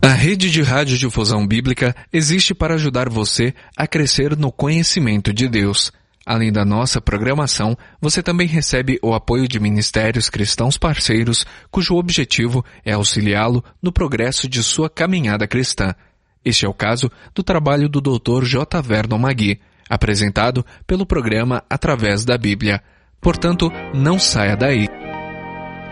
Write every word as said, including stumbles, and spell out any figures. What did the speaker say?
A rede de radiodifusão bíblica existe para ajudar você a crescer no conhecimento de Deus. Além da nossa programação, você também recebe o apoio de ministérios cristãos parceiros, cujo objetivo é auxiliá-lo no progresso de sua caminhada cristã. Este é o caso do trabalho do doutor J. Vernon Magui, apresentado pelo programa Através da Bíblia. Portanto, não saia daí.